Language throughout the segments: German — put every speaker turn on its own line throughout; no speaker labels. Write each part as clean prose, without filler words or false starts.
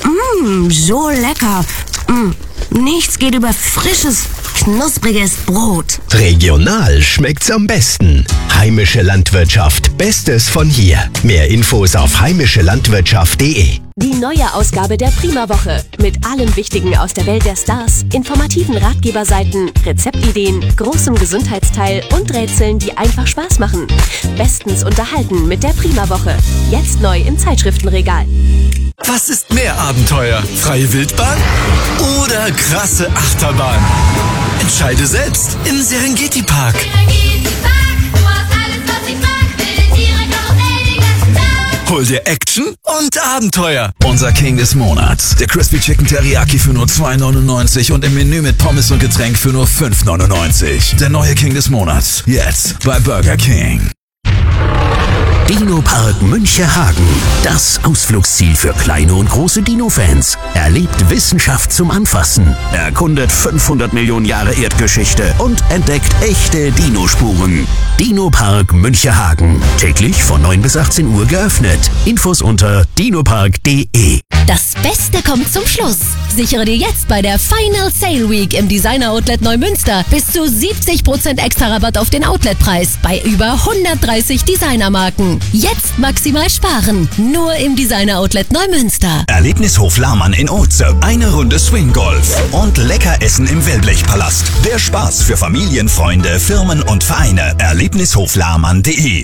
So lecker. Nichts geht über frisches, knuspriges Brot.
Regional schmeckt's am besten. Heimische Landwirtschaft, Bestes von hier. Mehr Infos auf heimischelandwirtschaft.de.
Die neue Ausgabe der Prima-Woche mit allem Wichtigen aus der Welt der Stars, informativen Ratgeberseiten, Rezeptideen, großem Gesundheitsteil und Rätseln, die einfach Spaß machen. Bestens unterhalten mit der Prima-Woche. Jetzt neu im Zeitschriftenregal.
Was ist mehr Abenteuer? Freie Wildbahn oder krasse Achterbahn? Entscheide selbst im Serengeti Park. Hol dir Action und Abenteuer. Unser King des Monats. Der Crispy Chicken Teriyaki für nur 2,99 und im Menü mit Pommes und Getränk für nur 5,99. Der neue King des Monats. Jetzt bei Burger King.
Dino-Park Münchehagen. Das Ausflugsziel für kleine und große Dino-Fans. Erlebt Wissenschaft zum Anfassen. Erkundet 500 Millionen Jahre Erdgeschichte und entdeckt echte Dinospuren. Dino-Park Münchehagen. Täglich von 9 bis 18 Uhr geöffnet. Infos unter dinopark.de.
Das Beste kommt zum Schluss. Sichere dir jetzt bei der Final Sale Week im Designer Outlet Neumünster bis zu 70% extra Rabatt auf den Outletpreis bei über 130 Designermarken. Jetzt maximal sparen. Nur im Designer Outlet Neumünster.
Erlebnishof Lahmann in Oze. Eine Runde Swinggolf. Und lecker essen im Wellblechpalast. Der Spaß für Familien, Freunde, Firmen und Vereine. Erlebnishoflahmann.de.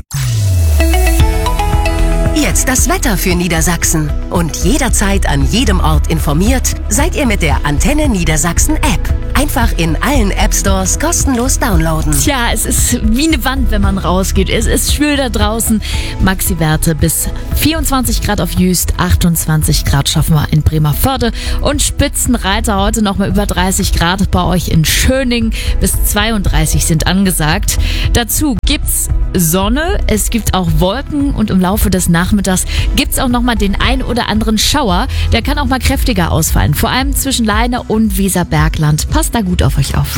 Jetzt das Wetter für Niedersachsen. Und jederzeit an jedem Ort informiert, seid ihr mit der Antenne Niedersachsen App. Einfach in allen App-Stores kostenlos downloaden.
Tja, es ist wie eine Wand, wenn man rausgeht. Es ist schwül da draußen. Maxi-Werte bis 24 Grad auf Jüst, 28 Grad schaffen wir in Bremervörde und Spitzenreiter heute nochmal über 30 Grad bei euch in Schöning. Bis 32 sind angesagt. Dazu gibt's Sonne, es gibt auch Wolken und im Laufe des Nachmittags gibt's auch nochmal den ein oder anderen Schauer. Der kann auch mal kräftiger ausfallen, vor allem zwischen Leine und Weserbergland. Passt da gut auf euch auf.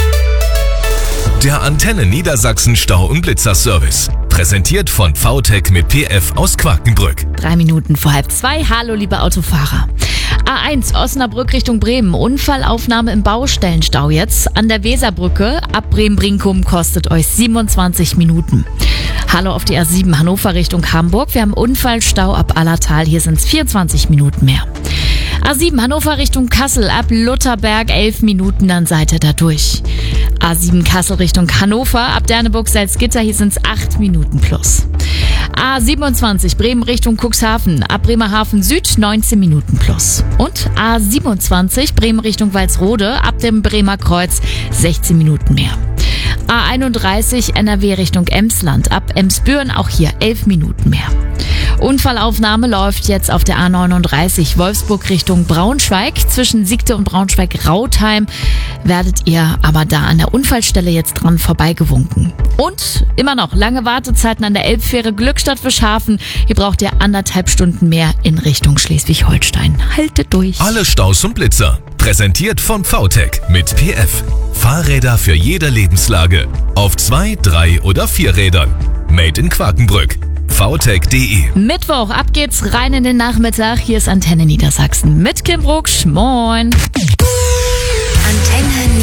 Der Antenne Niedersachsen Stau- und Blitzerservice. Präsentiert von VTech mit PF aus Quakenbrück.
3 Minuten vor 1:30. Hallo, liebe Autofahrer. A1 Osnabrück Richtung Bremen. Unfallaufnahme im Baustellenstau jetzt. An der Weserbrücke ab Bremen-Brinkum kostet euch 27 Minuten. Hallo auf die A7 Hannover Richtung Hamburg. Wir haben Unfallstau ab Allertal. Hier sind es 24 Minuten mehr. A7 Hannover Richtung Kassel ab Lutherberg 11 Minuten, dann seid ihr da durch. A7 Kassel Richtung Hannover ab Derneburg-Salzgitter, hier sind es 8 Minuten plus. A27 Bremen Richtung Cuxhaven ab Bremerhaven Süd 19 Minuten plus. Und A27 Bremen Richtung Walsrode ab dem Bremer Kreuz 16 Minuten mehr. A31 NRW Richtung Emsland ab Emsbüren, auch hier 11 Minuten mehr. Unfallaufnahme läuft jetzt auf der A39 Wolfsburg Richtung Braunschweig. Zwischen Siegte und Braunschweig-Rautheim werdet ihr aber da an der Unfallstelle jetzt dran vorbeigewunken. Und immer noch lange Wartezeiten an der Elbfähre Glückstadt-Fischhafen. Hier braucht ihr 1,5 Stunden mehr in Richtung Schleswig-Holstein. Haltet durch.
Alle Staus und Blitzer. Präsentiert von VTech mit PF. Fahrräder für jede Lebenslage. Auf 2, 3 oder 4 Rädern. Made in Quakenbrück. VTech.de.
Mittwoch, ab geht's rein in den Nachmittag. Hier ist Antenne Niedersachsen mit Kim Brucksch. Moin.
Antenne